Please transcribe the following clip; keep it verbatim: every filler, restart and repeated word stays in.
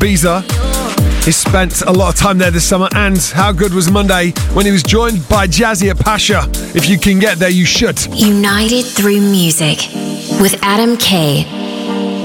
Ibiza. He spent a lot of time there this summer, and how good was Monday when he was joined by Jazzy at Pacha? If you can get there, you should. United through music with Adam Kay.